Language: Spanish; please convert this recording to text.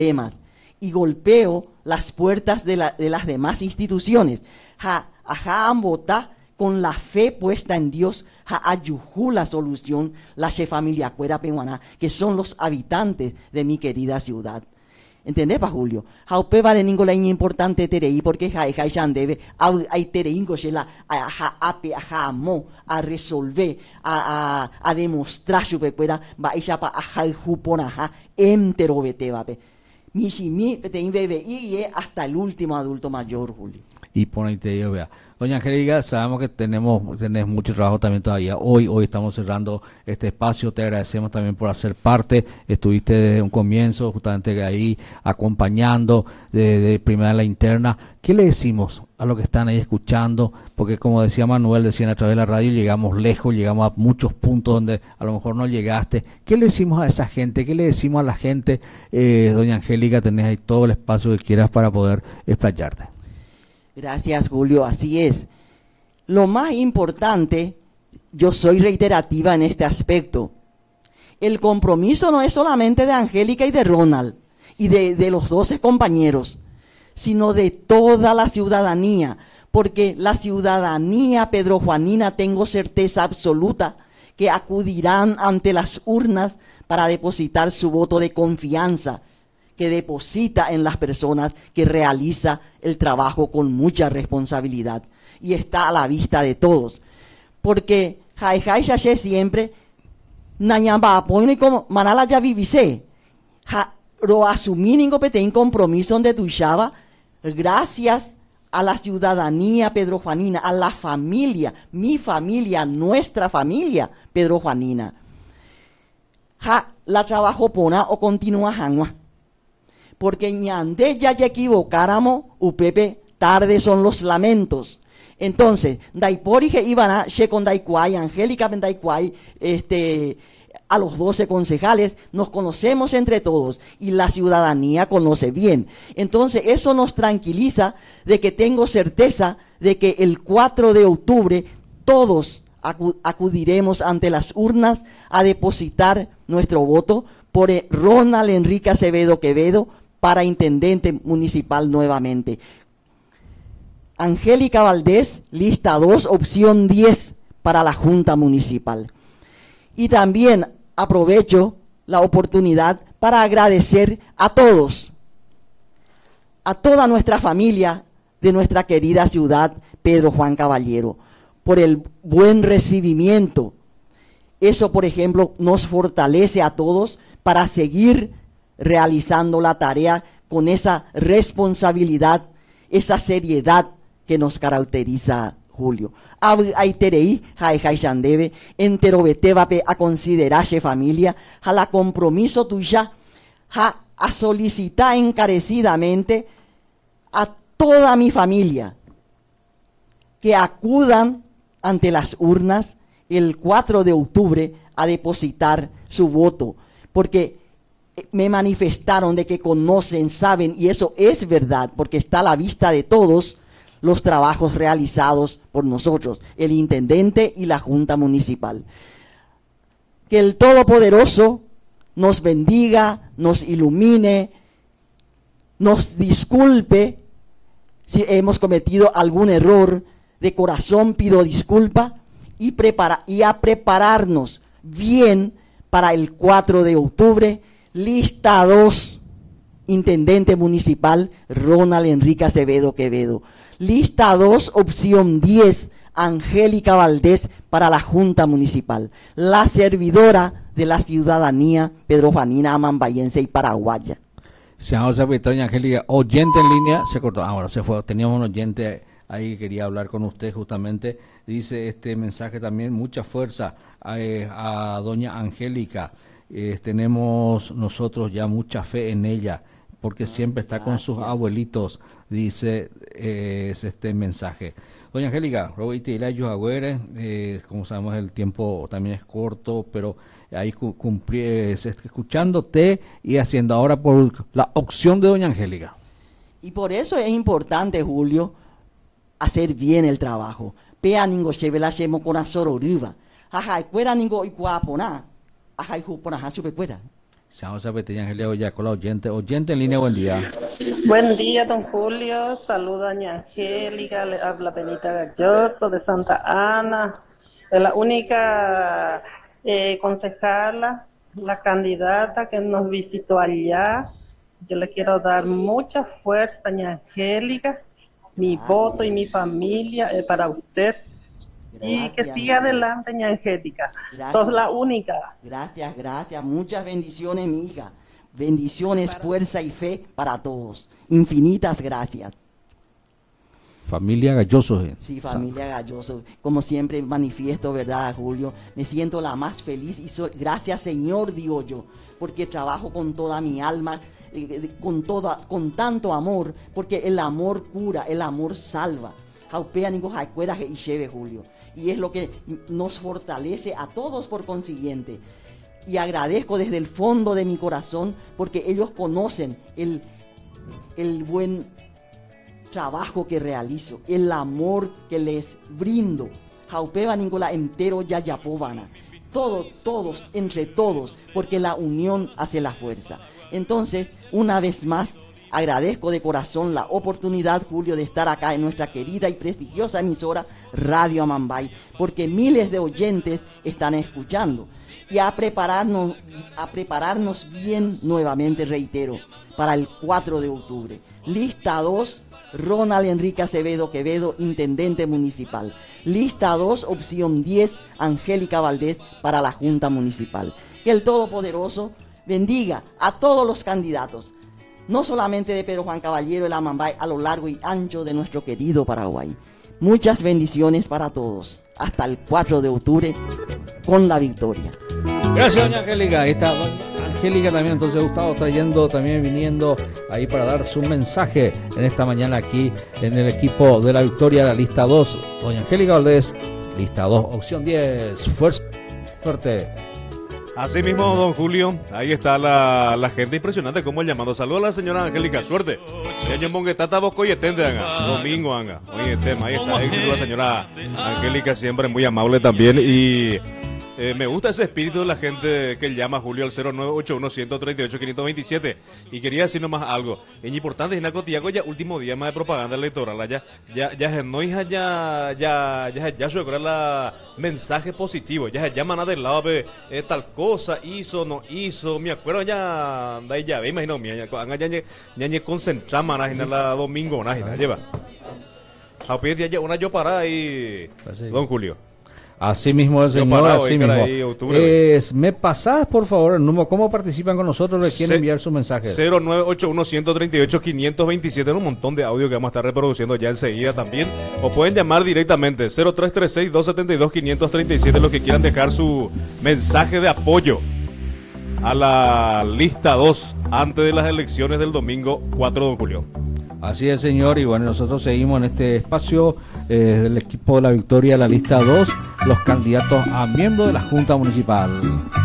temas y golpeo las puertas de las demás instituciones. Ajá ambota con la fe puesta en Dios, ayujú la solución, la familia cuera peruana, que son los habitantes de mi querida ciudad. ¿Entendés, pa Julio? Jaupe vale ninguna importante terei, porque jai debe, hay tereingo la amo a resolver, a demostrar su pecuera, va ella pa ajai juponaja, entero vete vape. Mi petein bebe y hasta el último adulto mayor, Julio. Y por ahí te digo, vea. Doña Angélica, sabemos que tenés mucho trabajo también todavía. Hoy estamos cerrando este espacio. Te agradecemos también por hacer parte. Estuviste desde un comienzo, justamente ahí, acompañando de primera a la interna. ¿Qué le decimos a los que están ahí escuchando? Porque como decía Manuel, decían a través de la radio, llegamos lejos, llegamos a muchos puntos donde a lo mejor no llegaste. ¿Qué le decimos a esa gente? ¿Qué le decimos a la gente? Doña Angélica, tenés ahí todo el espacio que quieras para poder explayarte. Gracias, Julio, así es. Lo más importante, yo soy reiterativa en este aspecto. El compromiso no es solamente de Angélica y de Ronald y de los 12 compañeros, sino de toda la ciudadanía, porque la ciudadanía pedrojuanina, tengo certeza absoluta, que acudirán ante las urnas para depositar su voto de confianza, que deposita en las personas, que realiza el trabajo con mucha responsabilidad y está a la vista de todos. Porque jai yache siempre nañamba apoyo como manala ya vivise ro asumir ningo petein compromiso de tuishaba gracias a la ciudadanía pedrojuanina, a la familia, mi familia, nuestra familia pedrojuanina. La trabajo pona o continúa jangua. Porque ñande ya equivocáramos, upepe, tarde son los lamentos. Entonces, daiporije ibana, con daikwai, Angélica daikwai, a los 12 concejales, nos conocemos entre todos y la ciudadanía conoce bien. Entonces, eso nos tranquiliza de que tengo certeza de que el 4 de octubre todos acudiremos ante las urnas a depositar nuestro voto por Ronald Enrique Acevedo Quevedo para intendente municipal nuevamente. Angélica Valdés, lista 2, opción 10 para la Junta Municipal. Y también aprovecho la oportunidad para agradecer a todos, a toda nuestra familia de nuestra querida ciudad Pedro Juan Caballero, por el buen recibimiento. Eso, por ejemplo, nos fortalece a todos para seguir realizando la tarea con esa responsabilidad, esa seriedad que nos caracteriza, Julio. Aiterei, jai shandebe, entero betevape a considerarse familia, a la compromiso tuya, a solicitar encarecidamente a toda mi familia que acudan ante las urnas el 4 de octubre a depositar su voto, porque me manifestaron de que conocen, saben, y eso es verdad, porque está a la vista de todos los trabajos realizados por nosotros, el intendente y la Junta Municipal. Que el Todopoderoso nos bendiga, nos ilumine, nos disculpe si hemos cometido algún error. De corazón pido disculpa y a prepararnos bien para el 4 de octubre. Lista 2, intendente municipal Ronald Enrique Acevedo Quevedo. Lista 2, opción 10, Angélica Valdés para la Junta Municipal. La servidora de la ciudadanía pedrojuanina, amambayense y paraguaya. Señor Doña Angélica, oyente en línea, se cortó, ahora se fue, teníamos un oyente ahí que quería hablar con usted justamente. Dice este mensaje también, mucha fuerza a Doña Angélica. Tenemos nosotros ya mucha fe en ella, porque siempre está con sus abuelitos, dice es este mensaje. Doña Angélica, como sabemos el tiempo también es corto, pero ahí escuchándote y haciendo ahora por la opción de Doña Angélica. Y por eso es importante, Julio, hacer bien el trabajo. Pea ningo chevela chemo con azororiva. Ajá, cuera ningo iguapona. Ajá, jupona, chupe cuera. Vamos a repetir, Angélica Goyacola, oyente en línea, buen día. Buen día, don Julio. Saluda a doña Angélica, le habla Benita Galloso de Santa Ana, de la única concejala, la candidata que nos visitó allá. Yo le quiero dar mucha fuerza, doña Angélica. Mi voto y mi familia es para usted. Y que siga adelante, doña Angélica. Sos la única. Gracias. Muchas bendiciones, mi hija. Bendiciones, fuerza y fe para todos. Infinitas gracias. Familia Galloso. Sí, familia Galloso. Como siempre manifiesto, ¿verdad, Julio? Me siento la más feliz y gracias, Señor, digo yo, porque trabajo con toda mi alma, con tanto amor, porque el amor cura, el amor salva. Julio. Y es lo que nos fortalece a todos por consiguiente. Y agradezco desde el fondo de mi corazón porque ellos conocen el buen trabajo que realizo, el amor que les brindo. Jaupeba Nicola entero Yayapovana. Todos, entre todos, porque la unión hace la fuerza. Entonces, una vez más, agradezco de corazón la oportunidad, Julio, de estar acá en nuestra querida y prestigiosa emisora Radio Amambay, porque miles de oyentes están escuchando. Y a prepararnos bien nuevamente, reitero, para el 4 de octubre. Lista 2, Ronald Enrique Acevedo Quevedo, Intendente Municipal. Lista 2, opción 10, Angélica Valdés para la Junta Municipal. Que el Todopoderoso bendiga a todos los candidatos, no solamente de Pedro Juan Caballero, el Amambay, a lo largo y ancho de nuestro querido Paraguay. Muchas bendiciones para todos. Hasta el 4 de octubre con la victoria. Gracias, doña Angélica. Ahí está doña Angélica también, entonces Gustavo viniendo ahí para dar su mensaje en esta mañana aquí en el equipo de la victoria, la lista 2. Doña Angélica Valdés, lista 2, opción 10. Fuerza, suerte. Así mismo, don Julio, ahí está la gente, impresionante como el llamado. Saludos a la señora Angélica, suerte. Domingo, anga. Oye, tema, ahí está, éxito la señora Angélica, siempre muy amable también. Y me gusta ese espíritu de la gente que llama, Julio, al 0981-138-527. Y quería decir nomás algo. Es importante, en la cotidiano ya último día más de propaganda electoral. Ya no hija, ya yo creo la mensaje positivo. Ya llaman a del lado de tal cosa, hizo, no hizo. Me acuerdo ya, de ahí ya, imagino, ya concentramos en la domingo, lleva. A pedir ya una yo para ahí, don Julio. Así mismo el señor, así mismo. ¿Me pasás, por favor, el número? ¿Cómo participan con nosotros? ¿Le quieren enviar sus mensajes? 0981-138-527, un montón de audio que vamos a estar reproduciendo ya enseguida también. O pueden llamar directamente, 0336-272-537, los que quieran dejar su mensaje de apoyo a la lista 2 antes de las elecciones del domingo 4 de julio. Así es, señor, y bueno, nosotros seguimos en este espacio del equipo de la victoria, la lista 2, los candidatos a miembro de la Junta Municipal.